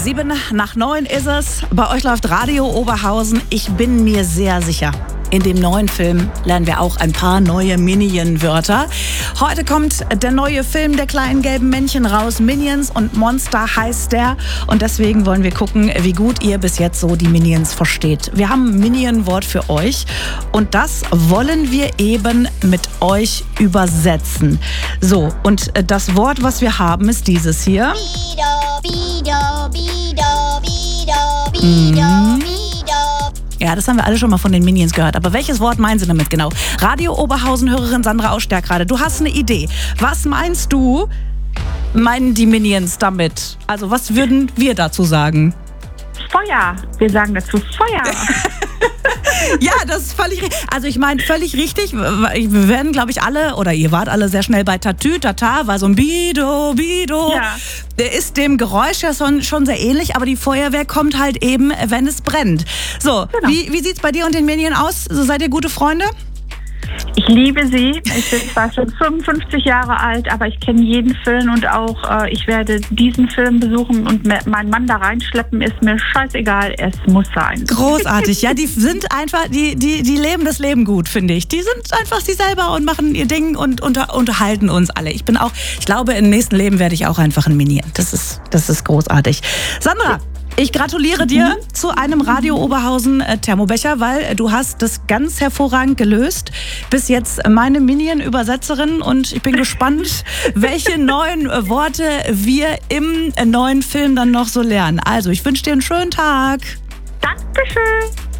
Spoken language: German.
7:09 ist es. Bei euch läuft Radio Oberhausen. Ich bin mir sehr sicher, in dem neuen Film lernen wir auch ein paar neue Minion-Wörter. Heute kommt der neue Film der kleinen gelben Männchen raus. Minions und Monster heißt der. Und deswegen wollen wir gucken, wie gut ihr bis jetzt so die Minions versteht. Wir haben ein Minion-Wort für euch. Und das wollen wir eben mit euch übersetzen. So, und das Wort, was wir haben, ist dieses hier. Ja, das haben wir alle schon mal von den Minions gehört. Aber welches Wort meinen Sie damit genau? Radio Oberhausen-Hörerin Sandra aus Stärkrade, du hast eine Idee. Was meinst du, meinen die Minions damit? Also was würden wir dazu sagen? Feuer. Wir sagen dazu Feuer. Ja, das ist völlig richtig. Also ich meine, völlig richtig. Wir werden, glaube ich, alle, oder ihr wart alle sehr schnell bei Tatü, Tata, war so ein Bido, Bido. Ja. Der ist dem Geräusch ja schon sehr ähnlich, aber die Feuerwehr kommt halt eben, wenn es brennt. So, Genau. wie sieht's bei dir und den Minion aus? So, seid ihr gute Freunde? Ich liebe sie. Ich bin zwar schon 55 Jahre alt, aber ich kenne jeden Film und auch ich werde diesen Film besuchen und meinen Mann da reinschleppen, ist mir scheißegal, es muss sein. Großartig, ja, die sind einfach, die leben das Leben gut, finde ich. Die sind einfach sie selber und machen ihr Ding und unterhalten uns alle. Ich glaube, im nächsten Leben werde ich auch einfach ein Minion. Das ist großartig. Sandra, ich gratuliere dir zu einem Radio Oberhausen Thermobecher, weil du hast das ganz hervorragend gelöst. Bis jetzt meine Minion-Übersetzerin und ich bin gespannt, welche neuen Worte wir im neuen Film dann noch so lernen. Also, ich wünsche dir einen schönen Tag. Dankeschön.